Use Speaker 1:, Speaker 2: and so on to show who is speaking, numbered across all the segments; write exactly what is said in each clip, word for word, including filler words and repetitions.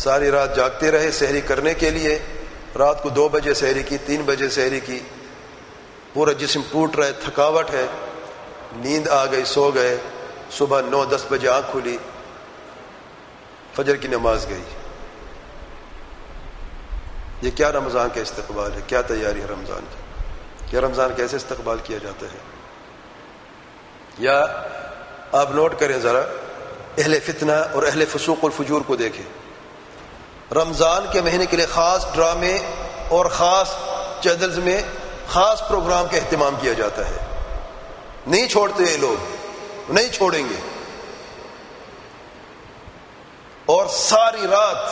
Speaker 1: ساری رات جاگتے رہے سحری کرنے کے لیے. رات کو دو بجے سحری کی, تین بجے سحری کی, پورا جسم ٹوٹ رہا ہے, تھکاوٹ ہے, نیند آ گئی, سو گئے. صبح نو دس بجے آنکھ کھلی, فجر کی نماز گئی. یہ کیا رمضان کا استقبال ہے؟ کیا تیاری ہے رمضان کی؟ کیا رمضان کیسے استقبال کیا جاتا ہے؟ یا آپ نوٹ کریں ذرا, اہل فتنہ اور اہل فسوق الفجور کو دیکھیں. رمضان کے مہینے کے لیے خاص ڈرامے اور خاص چینلز میں خاص پروگرام کا اہتمام کیا جاتا ہے. نہیں چھوڑتے یہ لوگ, نہیں چھوڑیں گے. اور ساری رات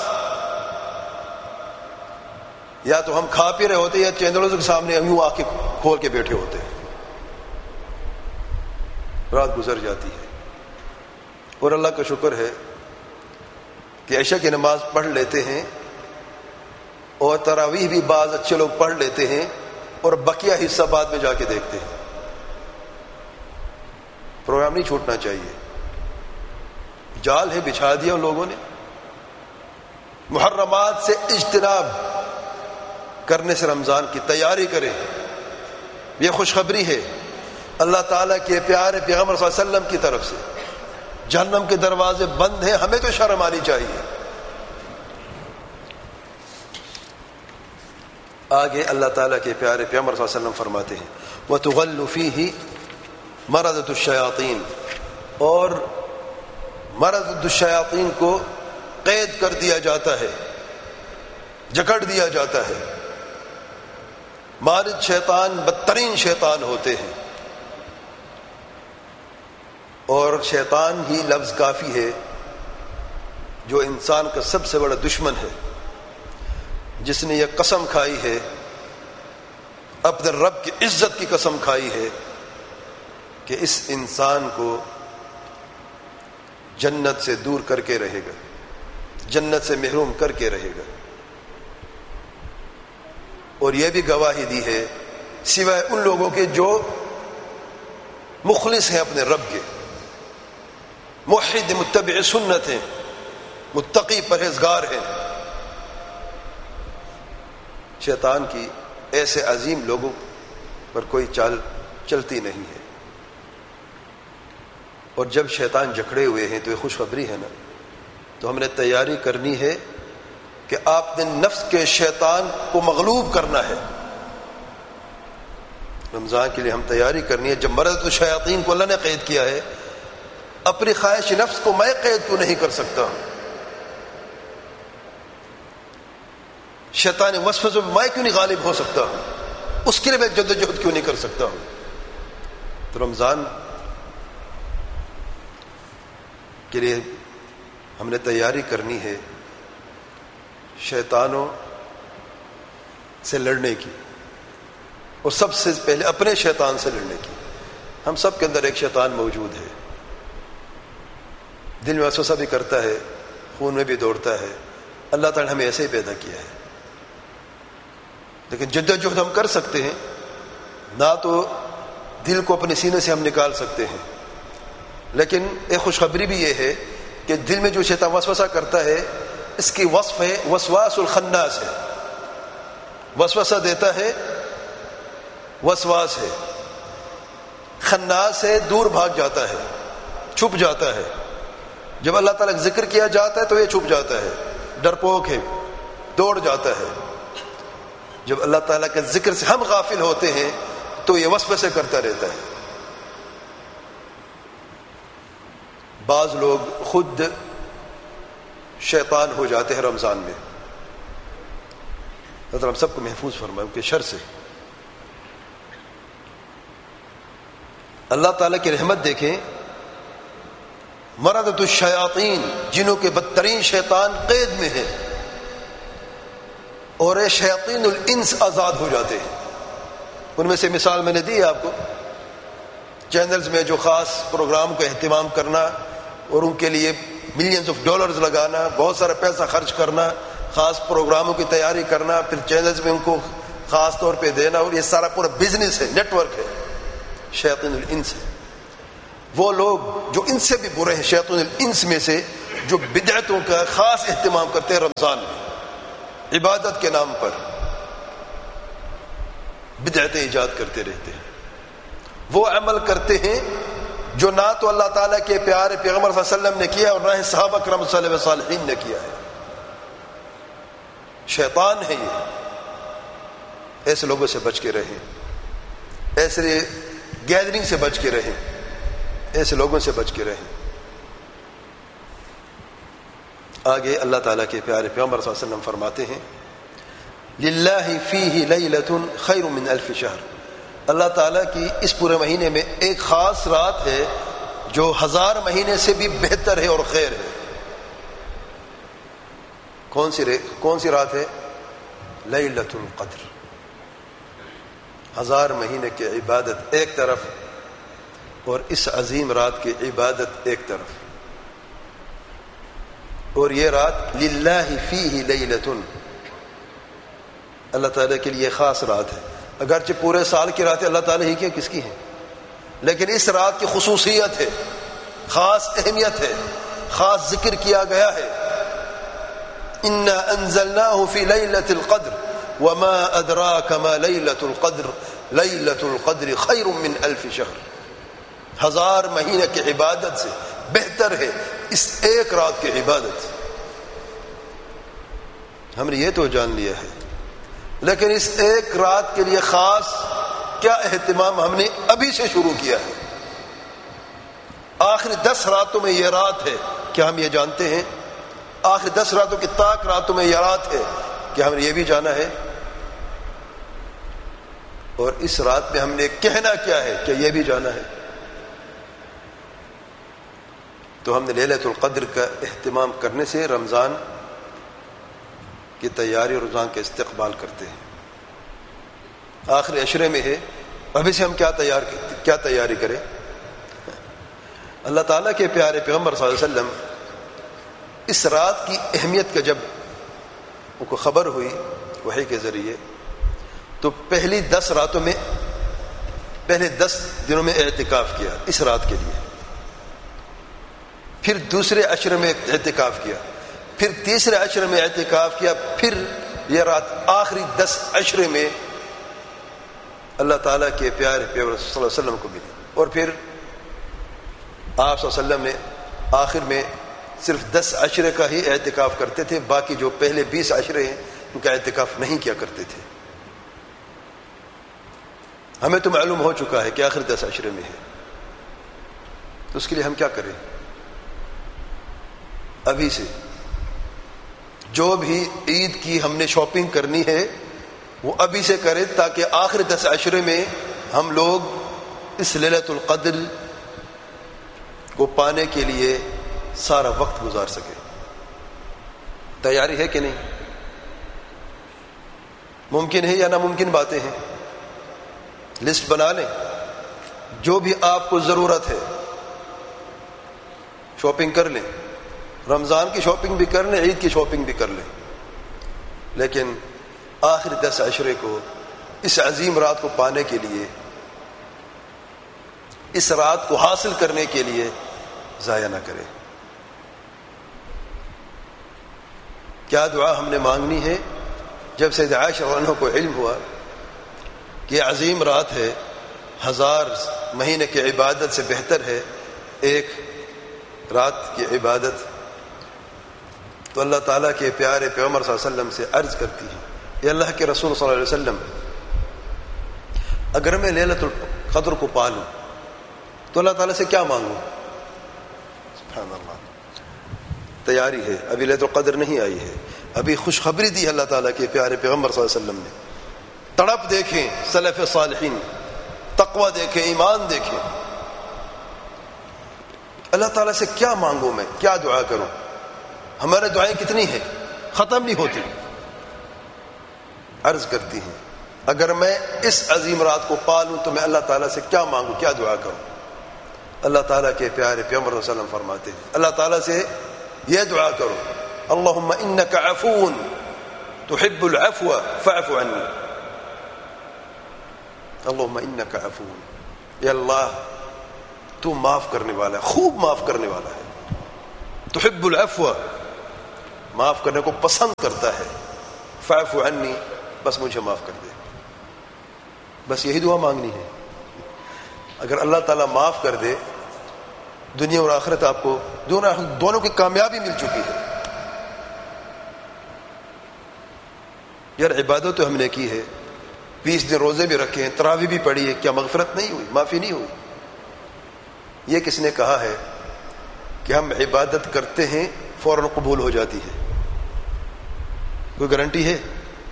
Speaker 1: یا تو ہم کھا پی رہے ہوتے یا چینلوں کے سامنے ہم یوں آ کے کھول کے بیٹھے ہوتے. رات گزر جاتی ہے. اور اللہ کا شکر ہے کہ عشاء کی نماز پڑھ لیتے ہیں اور تراویح بھی بعض اچھے لوگ پڑھ لیتے ہیں اور بقیہ حصہ بعد میں جا کے دیکھتے ہیں. پروگرام نہیں چھوٹنا چاہیے. جال ہے بچھا دیا ان لوگوں نے. محرمات سے اجتناب کرنے سے رمضان کی تیاری کریں. یہ خوشخبری ہے اللہ تعالیٰ کے پیارے پیغمبر صلی اللہ علیہ وسلم کی طرف سے. جہنم کے دروازے بند ہیں, ہمیں تو شرم آنی چاہیے. آگے اللہ تعالیٰ کے پیارے پیغمبر صلی اللہ علیہ وسلم فرماتے ہیں وَتُغَلُّ فِيهِ مَرَضَةُ الشَّيَاطِينِ, اور مرض الشیاطین کو قید کر دیا جاتا ہے, جکڑ دیا جاتا ہے. مارد شیطان بدترین شیطان ہوتے ہیں, اور شیطان ہی لفظ کافی ہے جو انسان کا سب سے بڑا دشمن ہے, جس نے یہ قسم کھائی ہے, اپنے رب کی عزت کی قسم کھائی ہے کہ اس انسان کو جنت سے دور کر کے رہے گا, جنت سے محروم کر کے رہے گا. اور یہ بھی گواہی دی ہے سوائے ان لوگوں کے جو مخلص ہیں اپنے رب کے, موحد متبع سنت ہیں, متقی پرہیزگار ہیں. شیطان کی ایسے عظیم لوگوں پر کوئی چال چلتی نہیں ہے. اور جب شیطان جکڑے ہوئے ہیں تو یہ خوشخبری ہے نا, تو ہم نے تیاری کرنی ہے کہ آپ نے نفس کے شیطان کو مغلوب کرنا ہے. رمضان کے لیے ہم تیاری کرنی ہے. جب مرض الشیاطین کو اللہ نے قید کیا ہے, اپنی خواہش نفس کو میں قید کیوں نہیں کر سکتا ہوں؟ شیطان وسوسوں میں میں کیوں نہیں غالب ہو سکتا ہوں؟ اس کے لیے میں جدوجہد کیوں نہیں کر سکتا ہوں؟ تو رمضان کے لیے ہم نے تیاری کرنی ہے شیطانوں سے لڑنے کی, اور سب سے پہلے اپنے شیطان سے لڑنے کی. ہم سب کے اندر ایک شیطان موجود ہے, دل میں وسوسہ بھی کرتا ہے, خون میں بھی دوڑتا ہے. اللہ تعالی نے ہمیں ایسے ہی پیدا کیا ہے. لیکن جدوجہد ہم کر سکتے ہیں, نہ تو دل کو اپنے سینے سے ہم نکال سکتے ہیں, لیکن ایک خوشخبری بھی یہ ہے کہ دل میں جو شیطان وسوسہ کرتا ہے اس کی وصف ہے وسواس الخناس ہے. وسوسہ دیتا ہے, وسواس ہے. خناس ہے, دور بھاگ جاتا ہے, چھپ جاتا ہے. جب اللہ تعالیٰ کا ذکر کیا جاتا ہے تو یہ چھپ جاتا ہے, ڈرپوک ہے, دوڑ جاتا ہے. جب اللہ تعالیٰ کے ذکر سے ہم غافل ہوتے ہیں تو یہ وسوسے کرتا رہتا ہے. بعض لوگ خود شیطان ہو جاتے ہیں رمضان میں. حضرت ہم سب کو محفوظ فرمائے ان کے شر سے. اللہ تعالیٰ کی رحمت دیکھیں, مردۃ الشیاطین, جنوں کے بدترین شیطان قید میں ہیں, اور یہ شیاطین الانس آزاد ہو جاتے ہیں. ان میں سے مثال میں نے دی آپ کو, چینلز میں جو خاص پروگرام کا اہتمام کرنا اور ان کے لیے ملینز آف ڈالرز لگانا, بہت سارا پیسہ خرچ کرنا, خاص پروگراموں کی تیاری کرنا, پھر چینلز میں ان کو خاص طور پہ دینا, اور یہ سارا پورا بزنس ہے, نیٹ ورک ہے. شیاطین الانس ہے. وہ لوگ جو ان سے بھی برے ہیں, شیاطین الانس میں سے جو بدعتوں کا خاص اہتمام کرتے ہیں رمضان میں، عبادت کے نام پر بدعتیں ایجاد کرتے رہتے ہیں، وہ عمل کرتے ہیں جو نہ تو اللہ تعالیٰ کے پیارے پیغمبر صلی اللہ علیہ وسلم نے کیا اور نہ ہی صحابہ کرام صلی اللہ علیہ وسلم نے کیا ہے. شیطان ہے یہ. ایسے لوگوں سے بچ کے رہیں، ایسے گیدرنگ سے بچ کے رہیں، ایسے لوگوں سے بچ کے رہیں. آگے اللہ تعالیٰ کے پیارے پیغمبر صلی اللہ علیہ وسلم فرماتے ہیں للہ فیہ لیلۃ خیر من الف شہر. اللہ تعالیٰ کی اس پورے مہینے میں ایک خاص رات ہے جو ہزار مہینے سے بھی بہتر ہے اور خیر ہے. کون سی کون سی رات ہے؟ لیلۃ القدر. ہزار مہینے کی عبادت ایک طرف اور اس عظیم رات کی عبادت ایک طرف. اور یہ رات للہ فیہ لیلۃ، اللہ تعالیٰ کے لیے خاص رات ہے. اگرچہ پورے سال کی راتیں اللہ تعالیٰ ہی کی کس کی ہیں، لیکن اس رات کی خصوصیت ہے، خاص اہمیت ہے، خاص ذکر کیا گیا ہے. انا انزلناہ فی لیلۃ القدر وما ادراک ما لیلۃ القدر لیلۃ القدر خیر من الف شہر. ہزار مہینے کی عبادت سے بہتر ہے اس ایک رات کی عبادت. ہم نے یہ تو جان لیا ہے، لیکن اس ایک رات کے لیے خاص کیا اہتمام ہم نے ابھی سے شروع کیا ہے. آخری دس راتوں میں یہ رات ہے، کیا ہم یہ جانتے ہیں؟ آخری دس راتوں کی طاق راتوں میں یہ رات ہے، کیا ہم نے یہ بھی جانا ہے؟ اور اس رات میں ہم نے کہنا کیا ہے، کیا یہ بھی جانا ہے؟ تو ہم نے لیلۃ القدر کا اہتمام کرنے سے رمضان کی تیاری اور رمضان کا استقبال کرتے ہیں. آخری عشرے میں ہے، ابھی سے ہم کیا تیار کیا تیاری کریں؟ اللہ تعالیٰ کے پیارے پیغمبر صلی اللہ علیہ وسلم اس رات کی اہمیت کا جب ان کو خبر ہوئی وحی کے ذریعے، تو پہلی دس راتوں میں پہلے دس دنوں میں اعتکاف کیا اس رات کے لیے، پھر دوسرے عشرے میں اعتکاف کیا، پھر تیسرے عشرے میں اعتکاف کیا، پھر یہ رات آخری دس عشرے میں اللہ تعالیٰ کے پیارے پیغمبر صلی اللہ علیہ وسلم کو ملی. اور پھر آپ صلی اللہ علیہ وسلم نے آخر میں صرف دس عشرے کا ہی اعتکاف کرتے تھے، باقی جو پہلے بیس عشرے ہیں ان کا اعتکاف نہیں کیا کرتے تھے. ہمیں تو معلوم ہو چکا ہے کہ آخر دس عشرے میں ہے، تو اس کے لیے ہم کیا کریں؟ ابھی سے جو بھی عید کی ہم نے شاپنگ کرنی ہے وہ ابھی سے کریں، تاکہ آخر دس عشرے میں ہم لوگ اس لیلۃ القدر کو پانے کے لیے سارا وقت گزار سکیں. تیاری ہے کہ نہیں؟ ممکن ہے یا ناممکن باتیں ہیں؟ لسٹ بنا لیں، جو بھی آپ کو ضرورت ہے شاپنگ کر لیں. رمضان کی شاپنگ بھی کر لیں، عید کی شاپنگ بھی کر لیں، لیکن آخری دس عشرے کو اس عظیم رات کو پانے کے لیے، اس رات کو حاصل کرنے کے لیے ضائع نہ کریں. کیا دعا ہم نے مانگنی ہے؟ جب سیدہ عائشہ رضی اللہ عنہا کو علم ہوا کہ عظیم رات ہے، ہزار مہینے کی عبادت سے بہتر ہے ایک رات کی عبادت، تو اللہ تعالیٰ کے پیارے پیغمبر صلی اللہ علیہ وسلم سے عرض کرتی ہے، اے اللہ کے رسول صلی اللہ علیہ وسلم، اگر میں لیلۃ القدر کو پا لوں تو اللہ تعالیٰ سے کیا مانگوں؟ سبحان اللہ. تیاری ہے، ابھی لیلۃ القدر نہیں آئی ہے، ابھی خوشخبری دی اللہ تعالیٰ کے پیارے پیغمبر صلی اللہ علیہ وسلم نے. تڑپ دیکھیں سلف صالحین، تقوی دیکھیں، ایمان دیکھیں. اللہ تعالیٰ سے کیا مانگوں میں، کیا دعا کروں؟ ہمارے دعائیں کتنی ہیں، ختم نہیں ہوتی. عرض کرتی ہیں اگر میں اس عظیم رات کو پالوں تو میں اللہ تعالیٰ سے کیا مانگوں، کیا دعا کروں؟ اللہ تعالیٰ کے پیارے پیغمبر صلی اللہ علیہ وسلم فرماتے ہیں اللہ تعالیٰ سے یہ دعا کرو، اللہم انک عفو تحب العفو فاعف عنی. اللہم انک عفو، یا اللہ تو معاف کرنے والا ہے، خوب معاف کرنے والا ہے. تحب العفو، معاف کرنے کو پسند کرتا ہے. فاعف عنی، بس مجھے معاف کر دے. بس یہی دعا مانگنی ہے. اگر اللہ تعالیٰ معاف کر دے، دنیا اور آخرت آپ کو دونوں دونوں کی کامیابی مل چکی ہے. یار عبادت تو ہم نے کی ہے، بیس دن روزے بھی رکھے ہیں، تراویح بھی پڑھی ہے، کیا مغفرت نہیں ہوئی، معافی نہیں ہوئی؟ یہ کس نے کہا ہے کہ ہم عبادت کرتے ہیں فوراً قبول ہو جاتی ہے؟ کوئی گارنٹی ہے؟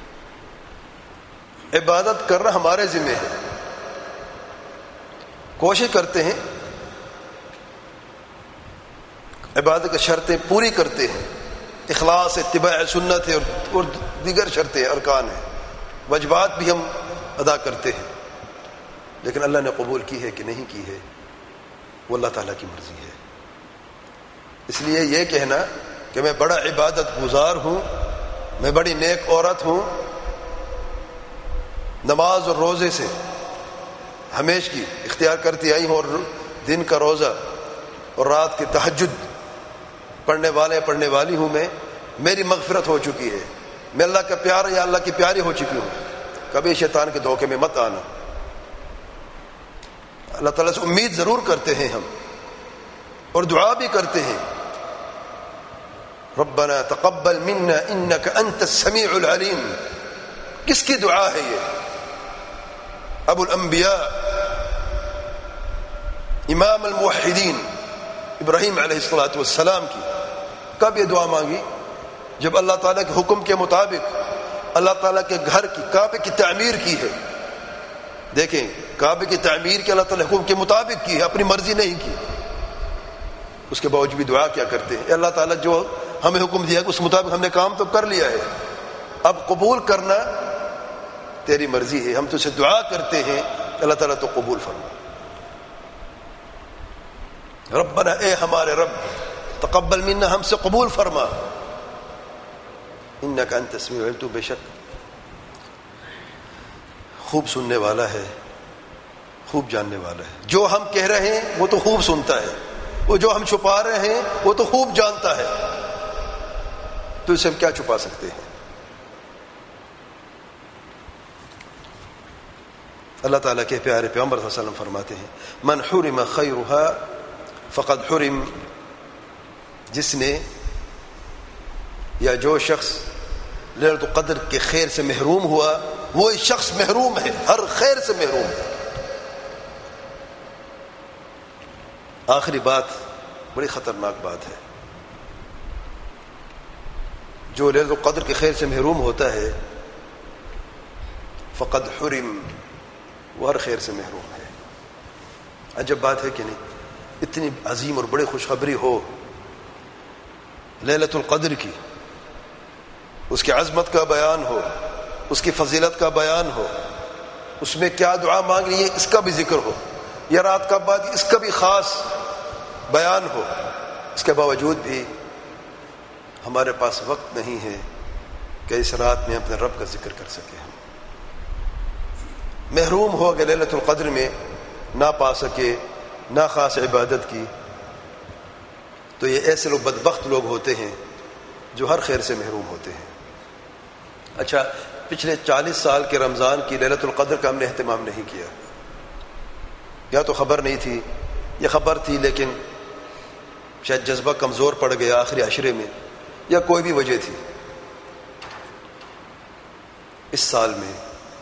Speaker 1: عبادت کرنا ہمارے ذمہ ہے. کوشش کرتے ہیں، عبادت کی شرطیں پوری کرتے ہیں، اخلاص، اتباع سنت ہے اور دیگر شرطیں ارکان ہیں، واجبات بھی ہم ادا کرتے ہیں، لیکن اللہ نے قبول کی ہے کہ نہیں کی ہے وہ اللہ تعالیٰ کی مرضی ہے. اس لیے یہ کہنا کہ میں بڑا عبادت گزار ہوں، میں بڑی نیک عورت ہوں، نماز اور روزے سے ہمیشہ کی اختیار کرتی آئی ہوں، اور دن کا روزہ اور رات کی تہجد پڑھنے والے پڑھنے والی ہوں، میں میری مغفرت ہو چکی ہے، میں اللہ کا پیار یا اللہ کی پیاری ہو چکی ہوں. کبھی شیطان کے دھوکے میں مت آنا. اللہ تعالیٰ سے امید ضرور کرتے ہیں ہم، اور دعا بھی کرتے ہیں، ربنا تقبل منا انك انت السميع العليم. کس کی دعا ہے یہ؟ ابو الانبیاء، امام الموحدین ابراہیم علیہ الصلوۃ والسلام کی. کب یہ دعا مانگی؟ جب اللہ تعالیٰ کے حکم کے مطابق اللہ تعالیٰ کے گھر کی، کعبے کی تعمیر کی ہے. دیکھیں، کعبے کی تعمیر کے اللہ تعالیٰ حکم کے مطابق کی ہے، اپنی مرضی نہیں کی. اس کے باوجود بھی دعا کیا کرتے ہیں؟ اللہ تعالیٰ جو ہمیں حکم دیا اس مطابق ہم نے کام تو کر لیا ہے، اب قبول کرنا تیری مرضی ہے. ہم تو سے دعا کرتے ہیں اللہ تعالیٰ تو قبول فرما. ربنا، اے ہمارے رب، تقبل منا، ہم سے قبول فرما، انک انت السمیع العلیم، تو بے شک خوب سننے والا ہے، خوب جاننے والا ہے. جو ہم کہہ رہے ہیں وہ تو خوب سنتا ہے، وہ جو ہم چھپا رہے ہیں وہ تو خوب جانتا ہے، تو اسے ہم کیا چھپا سکتے ہیں؟ اللہ تعالیٰ کے پیارے پیغمبر صلی اللہ علیہ وسلم فرماتے ہیں، من حرم خیرها فقد حرم، جس نے یا جو شخص لیلۃ القدر کے خیر سے محروم ہوا، وہ شخص محروم ہے، ہر خیر سے محروم ہے. آخری بات بڑی خطرناک بات ہے. جو لیلۃ القدر کے خیر سے محروم ہوتا ہے فقد حرم، وہ ہر خیر سے محروم ہے. عجب بات ہے کہ نہیں؟ اتنی عظیم اور بڑی خوشخبری ہو لیلۃ القدر کی، اس کی عظمت کا بیان ہو، اس کی فضیلت کا بیان ہو، اس میں کیا دعا مانگ رہی ہے اس کا بھی ذکر ہو، یا رات کا بعد اس کا بھی خاص بیان ہو. اس کے باوجود بھی ہمارے پاس وقت نہیں ہے کہ اس رات میں اپنے رب کا ذکر کر سکے. ہم محروم ہو گئے لیلۃ القدر میں، نہ پا سکے، نہ خاص عبادت کی، تو یہ ایسے لوگ بدبخت لوگ ہوتے ہیں جو ہر خیر سے محروم ہوتے ہیں. اچھا، پچھلے چالیس سال کے رمضان کی لیلۃ القدر کا ہم نے اہتمام نہیں کیا، یا تو خبر نہیں تھی، یا خبر تھی لیکن شاید جذبہ کمزور پڑ گیا آخری عشرے میں، یا کوئی بھی وجہ تھی. اس سال میں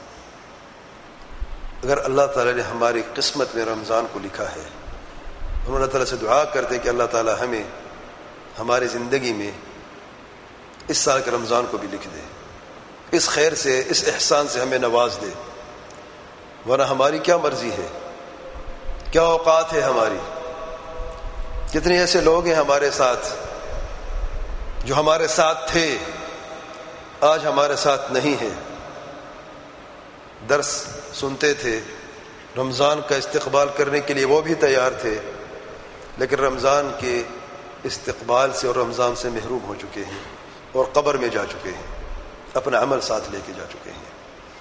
Speaker 1: اگر اللہ تعالیٰ نے ہماری قسمت میں رمضان کو لکھا ہے، ہم اللہ تعالیٰ سے دعا کرتے کہ اللہ تعالیٰ ہمیں ہماری زندگی میں اس سال کے رمضان کو بھی لکھ دے، اس خیر سے، اس احسان سے ہمیں نواز دے. ورنہ ہماری کیا مرضی ہے، کیا اوقات ہے ہماری. کتنے ایسے لوگ ہیں ہمارے ساتھ جو ہمارے ساتھ تھے، آج ہمارے ساتھ نہیں ہیں. درس سنتے تھے، رمضان کا استقبال کرنے کے لیے وہ بھی تیار تھے، لیکن رمضان کے استقبال سے اور رمضان سے محروم ہو چکے ہیں اور قبر میں جا چکے ہیں، اپنا عمل ساتھ لے کے جا چکے ہیں.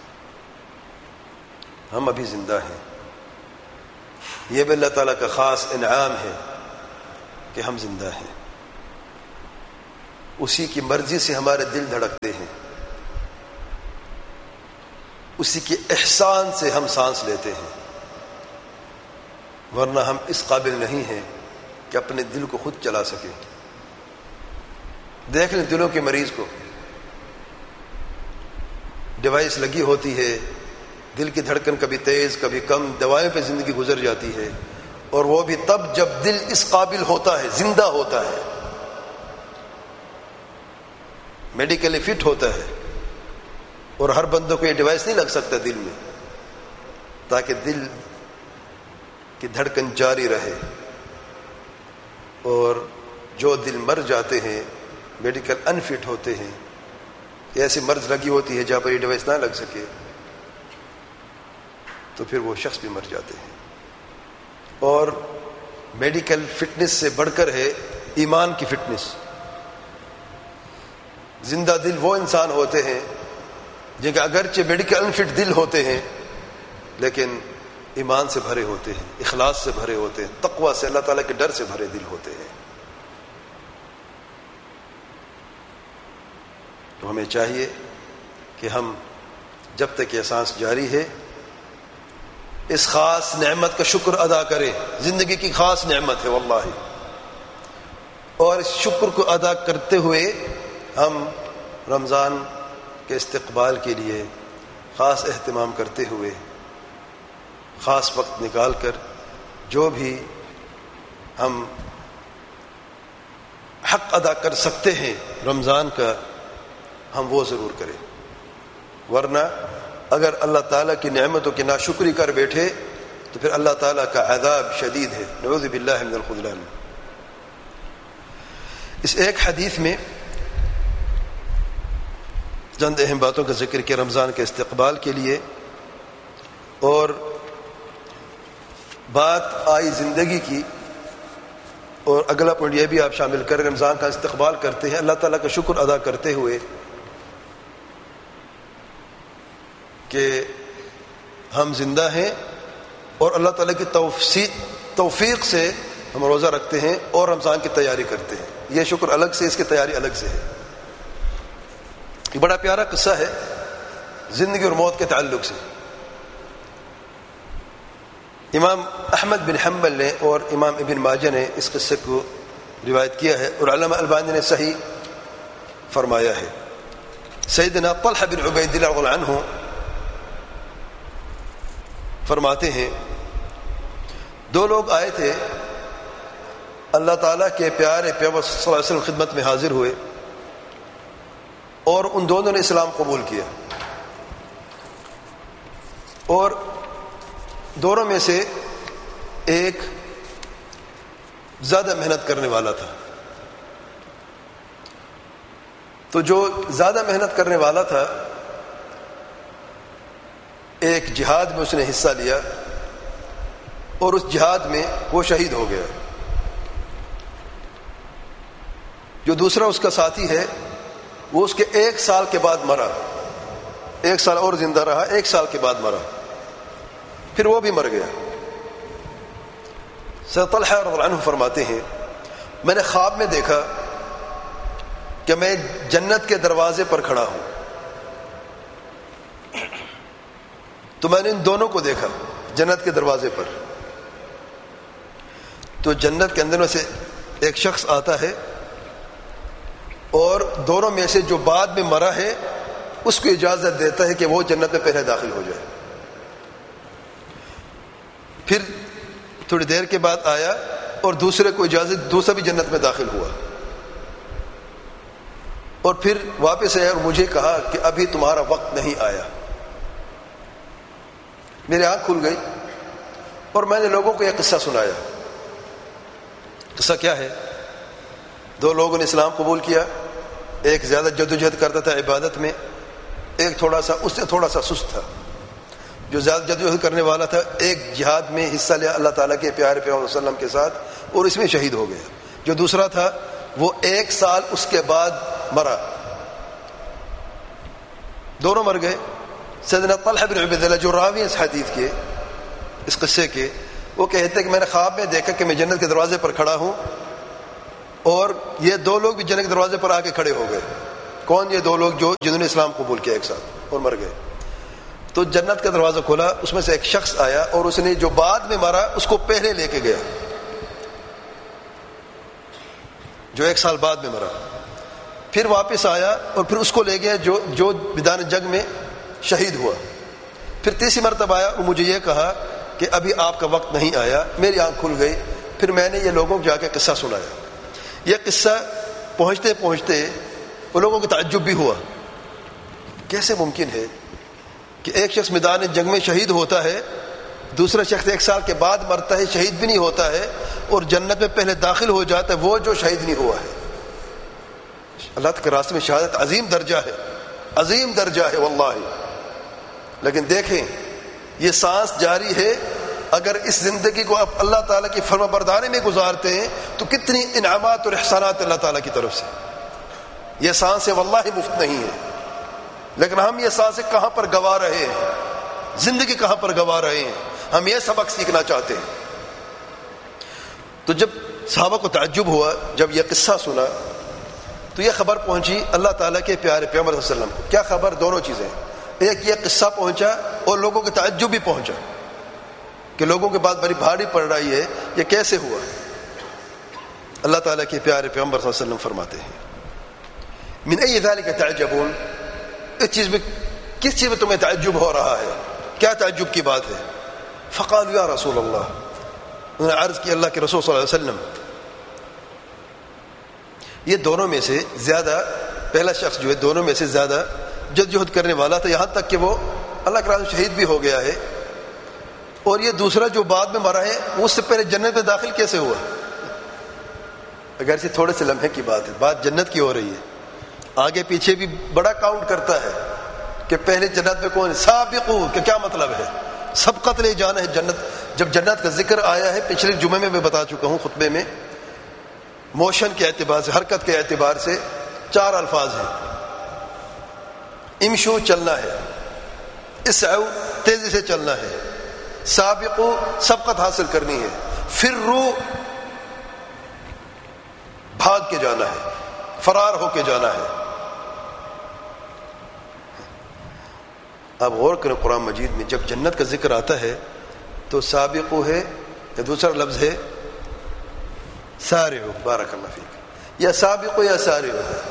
Speaker 1: ہم ابھی زندہ ہیں. یہ بھی اللہ تعالیٰ کا خاص انعام ہے کہ ہم زندہ ہیں. اسی کی مرضی سے ہمارے دل دھڑکتے ہیں، اسی کے احسان سے ہم سانس لیتے ہیں، ورنہ ہم اس قابل نہیں ہیں کہ اپنے دل کو خود چلا سکیں۔ دیکھ لیں دلوں کے مریض کو، ڈیوائس لگی ہوتی ہے، دل کی دھڑکن کبھی تیز کبھی کم، دوائیں پہ زندگی گزر جاتی ہے، اور وہ بھی تب جب دل اس قابل ہوتا ہے، زندہ ہوتا ہے، میڈیکلی فٹ ہوتا ہے۔ اور ہر بندوں کو یہ ڈیوائس نہیں لگ سکتا دل میں، تاکہ دل کی دھڑکن جاری رہے۔ اور جو دل مر جاتے ہیں، میڈیکل انفٹ ہوتے ہیں، ایسی مرض لگی ہوتی ہے جہاں پر یہ ڈیوائس نہ لگ سکے، تو پھر وہ شخص بھی مر جاتے ہیں۔ اور میڈیکل فٹنس سے بڑھ کر ہے ایمان کی فٹنس۔ زندہ دل وہ انسان ہوتے ہیں جن کے اگرچہ میڈیکل انفٹ دل ہوتے ہیں لیکن ایمان سے بھرے ہوتے ہیں، اخلاص سے بھرے ہوتے ہیں، تقوی سے، اللہ تعالیٰ کے ڈر سے بھرے دل ہوتے ہیں۔ تو ہمیں چاہیے کہ ہم جب تک یہ سانس جاری ہے اس خاص نعمت کا شکر ادا کریں۔ زندگی کی خاص نعمت ہے واللہ، اور اس شکر کو ادا کرتے ہوئے ہم رمضان کے استقبال کے لیے خاص اہتمام کرتے ہوئے خاص وقت نکال کر جو بھی ہم حق ادا کر سکتے ہیں رمضان کا، ہم وہ ضرور کریں۔ ورنہ اگر اللہ تعالیٰ کی نعمتوں کی ناشکری کر بیٹھے تو پھر اللہ تعالیٰ کا عذاب شدید ہے، نعوذ باللہ من الخذلان۔ اس ایک حدیث میں چند اہم باتوں کا ذکر کیا رمضان کے استقبال کے لیے، اور بات آئی زندگی کی، اور اگلا پوائنٹ یہ بھی آپ شامل کر رمضان کا استقبال کرتے ہیں اللہ تعالیٰ کا شکر ادا کرتے ہوئے کہ ہم زندہ ہیں، اور اللہ تعالیٰ کی توفیق توفیق سے ہم روزہ رکھتے ہیں اور رمضان کی تیاری کرتے ہیں۔ یہ شکر الگ سے، اس کی تیاری الگ سے ہے۔ یہ بڑا پیارا قصہ ہے زندگی اور موت کے تعلق سے۔ امام احمد بن حنبل نے اور امام ابن ماجہ نے اس قصے کو روایت کیا ہے، اور علامہ البانی نے صحیح فرمایا ہے۔ سیدنا طلحہ بن عبید اللہ رضی اللہ عنہ فرماتے ہیں دو لوگ آئے تھے، اللہ تعالیٰ کے پیارے پیغمبر صلی اللہ علیہ وسلم خدمت میں حاضر ہوئے، اور ان دونوں نے اسلام قبول کیا، اور دونوں میں سے ایک زیادہ محنت کرنے والا تھا۔ تو جو زیادہ محنت کرنے والا تھا ایک جہاد میں اس نے حصہ لیا، اور اس جہاد میں وہ شہید ہو گیا۔ جو دوسرا اس کا ساتھی ہے وہ اس کے ایک سال کے بعد مرا، ایک سال اور زندہ رہا، ایک سال کے بعد مرا، پھر وہ بھی مر گیا۔ سیدنا طلحہ رضی اللہ عنہ فرماتے ہیں میں نے خواب میں دیکھا کہ میں جنت کے دروازے پر کھڑا ہوں، تو میں نے ان دونوں کو دیکھا جنت کے دروازے پر۔ تو جنت کے اندر میں سے ایک شخص آتا ہے، اور دونوں میں سے جو بعد میں مرا ہے اس کو اجازت دیتا ہے کہ وہ جنت میں پہلے داخل ہو جائے۔ پھر تھوڑی دیر کے بعد آیا اور دوسرے کو اجازت، دوسرا بھی جنت میں داخل ہوا، اور پھر واپس آیا اور مجھے کہا کہ ابھی تمہارا وقت نہیں آیا۔ میری آنکھ کھل گئی اور میں نے لوگوں کو یہ قصہ سنایا۔ قصہ کیا ہے؟ دو لوگوں نے اسلام قبول کیا، ایک زیادہ جدوجہد کرتا تھا عبادت میں، ایک تھوڑا سا اس سے تھوڑا سا سست تھا۔ جو زیادہ جدوجہد کرنے والا تھا ایک جہاد میں حصہ لیا اللہ تعالیٰ کے پیارے پیغمبر صلی اللہ علیہ وسلم کے ساتھ، اور اس میں شہید ہو گیا۔ جو دوسرا تھا وہ ایک سال اس کے بعد مرا، دونوں مر گئے۔ سیدنا طلحہ بن عبید اللہ جو راوی اس حدیث کے، اس قصے کے، وہ کہتے ہیں کہ میں نے خواب میں دیکھا کہ میں جنت کے دروازے پر کھڑا ہوں، اور یہ دو لوگ بھی جنت کے دروازے پر آ کے کھڑے ہو گئے. کون؟ یہ دو لوگ جو جنہوں نے اسلام قبول کیا ایک ساتھ اور مر گئے. تو جنت کا دروازہ کھولا, اس میں سے ایک شخص آیا اور اس نے جو بعد میں مرا اس کو پہلے لے کے گیا, جو ایک سال بعد میں مرا. پھر واپس آیا اور پھر اس کو لے گیا جو جو میدان جنگ میں شہید ہوا. پھر تیسری مرتبہ آیا اور مجھے یہ کہا کہ ابھی آپ کا وقت نہیں آیا. میری آنکھ کھل گئی. پھر میں نے یہ لوگوں کو جا کے قصہ سنایا. یہ قصہ پہنچتے پہنچتے وہ لوگوں کو تعجب بھی ہوا, کیسے ممکن ہے کہ ایک شخص میدان جنگ میں شہید ہوتا ہے, دوسرا شخص ایک سال کے بعد مرتا ہے, شہید بھی نہیں ہوتا ہے, اور جنت میں پہلے داخل ہو جاتا ہے وہ جو شہید نہیں ہوا ہے. اللہ کے راستے میں شہادت عظیم درجہ ہے, عظیم درجہ ہے واللہ. لیکن دیکھیں یہ سانس جاری ہے, اگر اس زندگی کو آپ اللہ تعالیٰ کی فرما برداری میں گزارتے ہیں تو کتنی انعامات اور احسانات اللہ تعالیٰ کی طرف سے. یہ سانسیں واللہ مفت نہیں ہے, لیکن ہم یہ سانسیں کہاں پر گوا رہے ہیں, زندگی کہاں پر گوا رہے ہیں. ہم یہ سبق سیکھنا چاہتے ہیں. تو جب صحابہ کو تعجب ہوا, جب یہ قصہ سنا تو یہ خبر پہنچی اللہ تعالیٰ کے پیارے پیغمبر صلی اللہ علیہ وسلم. کیا خبر؟ دونوں چیزیں, ایک یہ قصہ پہنچا اور لوگوں کے تعجب بھی پہنچا کہ لوگوں کے بعد بڑی بھاری پڑ رہی ہے, یہ کیسے ہوا. اللہ تعالیٰ کے پیارے پیغمبر صلی اللہ علیہ وسلم فرماتے ہیں من ای ذالک تعجبون, اس چیز میں کس چیز میں تمہیں تعجب ہو رہا ہے, کیا تعجب کی بات ہے. فقالوا یا رسول اللہ, انہوں نے عرض کی اللہ کے رسول صلی اللہ علیہ وسلم. یہ دونوں میں سے زیادہ, پہلا شخص جو ہے دونوں میں سے زیادہ جدوجہد کرنے والا تھا, یہاں تک کہ وہ اللہ کے راستے میں شہید بھی ہو گیا ہے, اور یہ دوسرا جو بعد میں مرا ہے وہ اس سے پہلے جنت میں داخل کیسے ہوا. اگرچہ تھوڑے سے لمحے کی بات ہے, بات جنت کی ہو رہی ہے, آگے پیچھے بھی بڑا کاؤنٹ کرتا ہے کہ پہلے جنت میں کون ہے. سابقو کہ کیا مطلب ہے, سبقت لے جانا ہے جنت. جب جنت کا ذکر آیا ہے, پچھلے جمعے میں میں بتا چکا ہوں خطبے میں, موشن کے اعتبار سے, حرکت کے اعتبار سے چار الفاظ ہیں. امشو چلنا ہے, اسعو تیزی سے چلنا ہے, سابقو سبقت حاصل کرنی ہے, فرو بھاگ کے جانا ہے, فرار ہو کے جانا ہے. اب غور کریں قرآن مجید میں جب جنت کا ذکر آتا ہے تو سابقو ہے یا دوسرا لفظ ہے سارعو, بارک اللہ فیک, یا سابقو یا سارعو ہے.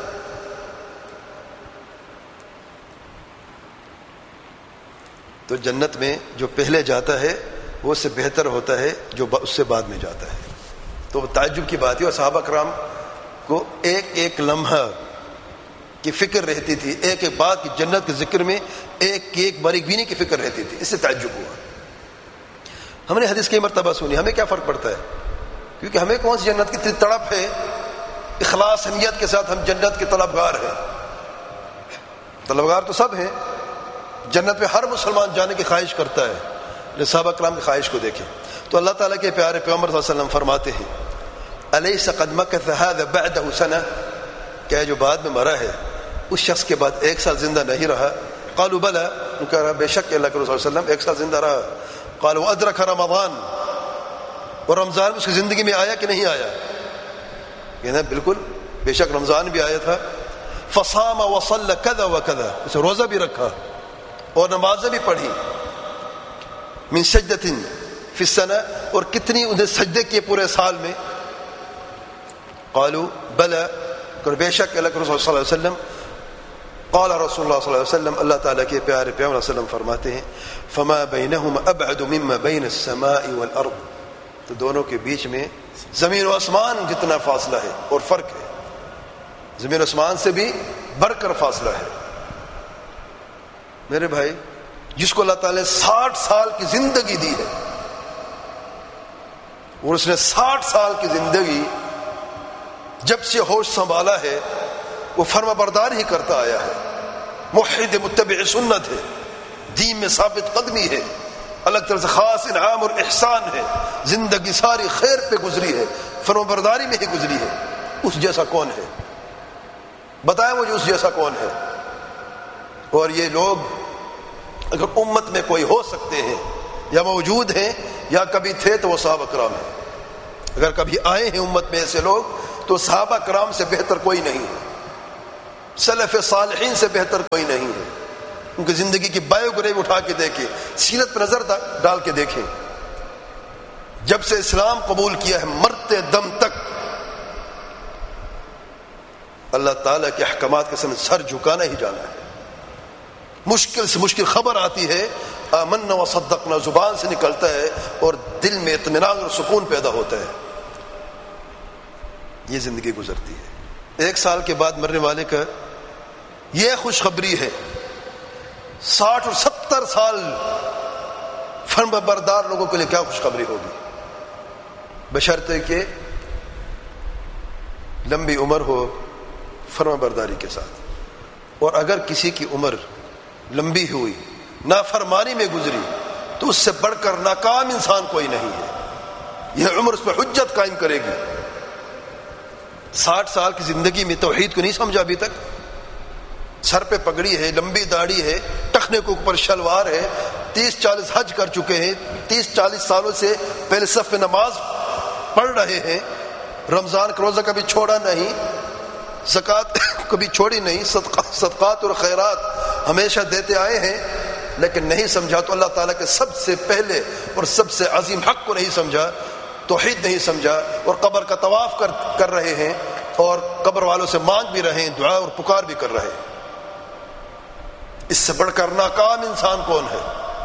Speaker 1: تو جنت میں جو پہلے جاتا ہے وہ اس سے بہتر ہوتا ہے جو اس سے بعد میں جاتا ہے. تو تعجب کی بات ہے, اور صحابہ کرام کو ایک ایک لمحہ کی فکر رہتی تھی, ایک ایک بات کی جنت کے ذکر میں ایک ایک باریک بینی کی فکر رہتی تھی. اس سے تعجب ہوا. ہم نے حدیث کئی مرتبہ سنی, ہمیں کیا فرق پڑتا ہے, کیونکہ ہمیں کون سی جنت کی تڑپ ہے. اخلاص نیت کے ساتھ ہم جنت کے طلبگار ہیں. طلبگار تو سب ہیں, جنت میں ہر مسلمان جانے کی خواہش کرتا ہے. صحابہ کرام کی خواہش کو دیکھیں تو اللہ تعالیٰ کے پیارے پیغمبر صلی اللہ علیہ وسلم فرماتے ہیں الیس قد مکث هذا بعده سنہ, کیا جو بعد میں مرا ہے اس شخص کے بعد ایک سال زندہ نہیں رہا. قالوا بلا, ان کا رہا بے شک اللہ کے رسول صلی اللہ علیہ وسلم ایک سال زندہ رہا. قالوا ادرک رمضان, اور رمضان اس کی زندگی میں آیا کہ نہیں آیا, کہنا بالکل بے شک رمضان بھی آیا تھا. فصام وصلى كذا وكذا, اسے روزہ بھی رکھا اور نمازیں بھی پڑھی. من سجدۃ فی السنہ, اور کتنی انہیں سجدے کیے پورے سال میں. قالوا بلا, کہ بے شک اللہ کے رسول صلی اللہ علیہ وسلم. قال رسول اللہ صلی اللہ علیہ وسلم, اللہ تعالیٰ کے پیارے پیغمبر صلی اللہ علیہ وسلم فرماتے ہیں فما بینہما ابعد مما بین السماء والارض, تو دونوں کے بیچ میں زمین و آسمان جتنا فاصلہ ہے اور فرق ہے, زمین و آسمان سے بھی بڑھ کر فاصلہ ہے. میرے بھائی, جس کو اللہ تعالیٰ نے ساٹھ سال کی زندگی دی ہے اور اس نے ساٹھ سال کی زندگی جب سے ہوش سنبھالا ہے وہ فرما بردار ہی کرتا آیا ہے, موحد متبع سنت ہے, دین میں ثابت قدمی ہے, الگ طرح سے خاص انعام اور احسان ہے, زندگی ساری خیر پہ گزری ہے, فرما برداری میں ہی گزری ہے. اس جیسا کون ہے, بتائیں مجھے اس جیسا کون ہے. اور یہ لوگ اگر امت میں کوئی ہو سکتے ہیں یا موجود ہیں یا کبھی تھے تو وہ صحابہ کرام ہیں. اگر کبھی آئے ہیں امت میں ایسے لوگ تو صحابہ کرام سے بہتر کوئی نہیں ہے، سلف صالحین سے بہتر کوئی نہیں ہے. ان کی زندگی کی بایوگرافی اٹھا کے دیکھیں، سیرت پر نظر ڈال کے دیکھیں. جب سے اسلام قبول کیا ہے مرتے دم تک اللہ تعالیٰ کے احکامات کے سامنے سر جھکانا ہی جانا ہے. مشکل سے مشکل خبر آتی ہے، آمنا و صدقنا زبان سے نکلتا ہے اور دل میں اطمینان اور سکون پیدا ہوتا ہے. یہ زندگی گزرتی ہے. ایک سال کے بعد مرنے والے کا یہ خوشخبری ہے، ساٹھ اور ستر سال فرما بردار لوگوں کے لیے کیا خوشخبری ہوگی، بشرطے کہ لمبی عمر ہو فرما برداری کے ساتھ. اور اگر کسی کی عمر لمبی ہوئی نافرمانی میں گزری تو اس سے بڑھ کر ناکام انسان کوئی نہیں ہے. یہ عمر اس پر حجت قائم کرے گی. ساٹھ سال کی زندگی میں توحید کو نہیں سمجھا ابھی تک، سر پہ پگڑی ہے، لمبی داڑھی ہے، ٹخنے کے اوپر شلوار ہے، تیس چالیس حج کر چکے ہیں، تیس چالیس سالوں سے پہلے صف میں نماز پڑھ رہے ہیں، رمضان کا روزہ کبھی چھوڑا نہیں، زکوٰۃ کبھی چھوڑی نہیں، صدقات اور خیرات ہمیشہ دیتے آئے ہیں، لیکن نہیں سمجھا تو اللہ تعالیٰ کے سب سے پہلے اور سب سے عظیم حق کو نہیں سمجھا، توحید نہیں سمجھا، اور قبر کا طواف کر کر رہے ہیں اور قبر والوں سے مانگ بھی رہے ہیں، دعا اور پکار بھی کر رہے ہیں. اس سے بڑھ کر ناکام انسان کون ہے؟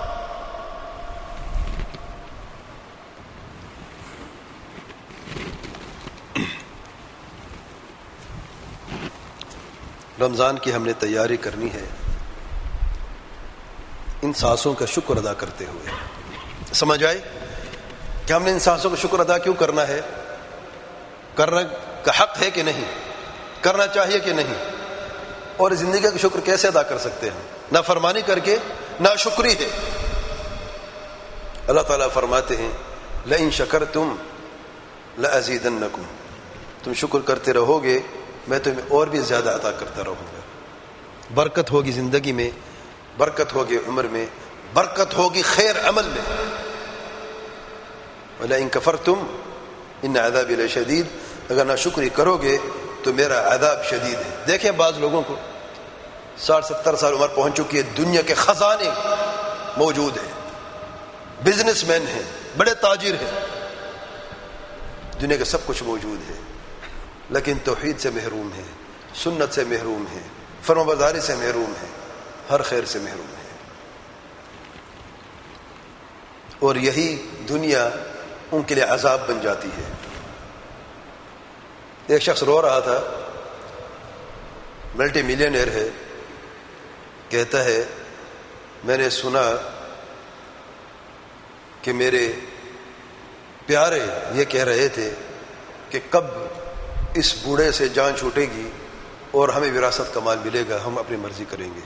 Speaker 1: رمضان کی ہم نے تیاری کرنی ہے ان سانسوں کا شکر ادا کرتے ہوئے. سمجھ آئے کہ ہم نے ان سانسوں کا شکر ادا کیوں کرنا ہے؟ کرنا کا حق ہے کہ نہیں، کرنا چاہیے کہ نہیں، اور زندگی کا شکر کیسے ادا کر سکتے ہیں؟ نہ فرمانی کر کے، نہ شکری ہے. اللہ تعالیٰ فرماتے ہیں لئن شکرتم لأزیدنکم، تم شکر کرتے رہو گے میں تمہیں اور بھی زیادہ عطا کرتا رہوں گا. برکت ہوگی زندگی میں، برکت ہوگی عمر میں، برکت ہوگی خیر عمل میں. وَلَئِن كَفَرْتُمْ إِنَّ عَذَابِي لَشَدِيدٌ، اگر نہ شکری کرو گے تو میرا عذاب شدید ہے. دیکھیں بعض لوگوں کو ساٹھ ستر سال عمر پہنچ چکی ہے، دنیا کے خزانے موجود ہیں، بزنس مین ہیں، بڑے تاجر ہیں، دنیا کا سب کچھ موجود ہے، لیکن توحید سے محروم ہے، سنت سے محروم ہے، فرمانبرداری سے محروم ہے، ہر خیر سے محروم ہے. اور یہی دنیا ان کے لیے عذاب بن جاتی ہے. ایک شخص رو رہا تھا، ملٹی ملینئر ہے، کہتا ہے میں نے سنا کہ میرے پیارے یہ کہہ رہے تھے کہ کب اس بوڑھے سے جان چھوٹے گی اور ہمیں وراثت کا مال ملے گا، ہم اپنی مرضی کریں گے.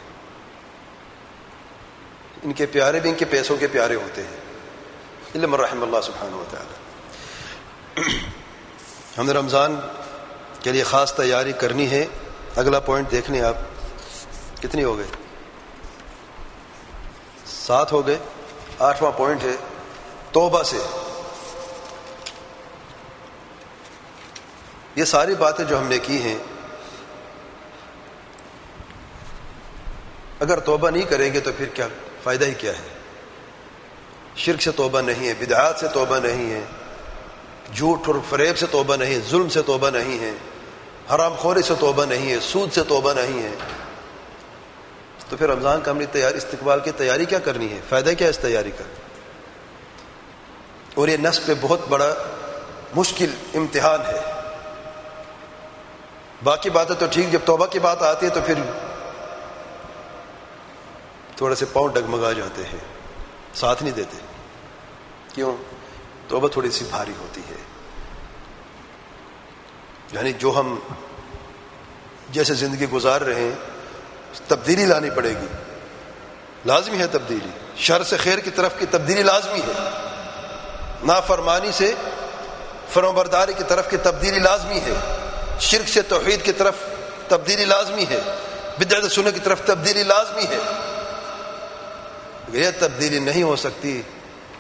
Speaker 1: ان کے پیارے بھی ان کے پیسوں کے پیارے ہوتے ہیں، الا من رحم اللہ سبحانہ و تعالی. ہم نے رمضان کے لیے خاص تیاری کرنی ہے. اگلا پوائنٹ دیکھ لیں آپ، کتنی ہو گئے؟ سات ہو گئے. آٹھواں پوائنٹ ہے توبہ سے. یہ ساری باتیں جو ہم نے کی ہیں، اگر توبہ نہیں کریں گے تو پھر کیا فائدہ ہی کیا ہے؟ شرک سے توبہ نہیں ہے، بدعات سے توبہ نہیں ہے، جھوٹ اور فریب سے توبہ نہیں ہے، ظلم سے توبہ نہیں ہے، حرام خوری سے توبہ نہیں ہے، سود سے توبہ نہیں ہے، تو پھر رمضان کا ہم نے تیاری استقبال کی تیاری کیا کرنی ہے؟ فائدہ کیا اس تیاری کا؟ اور یہ نفس پہ بہت بڑا مشکل امتحان ہے. باقی باتیں تو ٹھیک، جب توبہ کی بات آتی ہے تو پھر تھوڑے سے پاؤں ڈگمگا جاتے ہیں، ساتھ نہیں دیتے. کیوں؟ توبہ تھوڑی سی بھاری ہوتی ہے. یعنی جو ہم جیسے زندگی گزار رہے ہیں تبدیلی لانی پڑے گی، لازمی ہے تبدیلی. شر سے خیر کی طرف کی تبدیلی لازمی ہے، نافرمانی سے فرمانبرداری کی طرف کی تبدیلی لازمی ہے، شرک سے توحید کی طرف تبدیلی لازمی ہے، بدعت سنت کی طرف تبدیلی لازمی ہے. اگر یہ تبدیلی نہیں ہو سکتی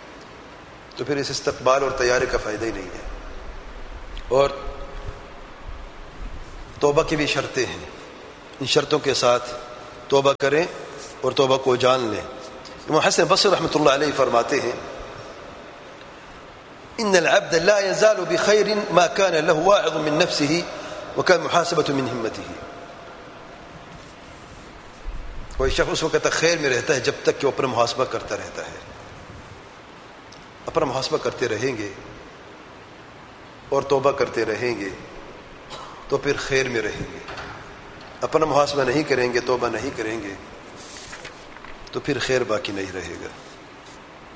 Speaker 1: تو پھر اس استقبال اور تیاری کا فائدہ ہی نہیں ہے. اور توبہ کی بھی شرطیں ہیں، ان شرطوں کے ساتھ توبہ کریں اور توبہ کو جان لیں۔ امام حسن بصری رحمۃ اللہ علیہ فرماتے ہیں ان العبد لا يزال بخير ما كان له واعظ من نفسه وكان محاسبة من همته۔ کوئی شخص اس وقت خیر میں رہتا ہے جب تک کہ وہ اپنا محاسبہ کرتا رہتا ہے۔ اپنا محاسبہ کرتے رہیں گے اور توبہ کرتے رہیں گے تو پھر خیر میں رہیں گے۔ اپنا محاسبہ نہیں کریں گے، توبہ نہیں کریں گے تو پھر خیر باقی نہیں رہے گا۔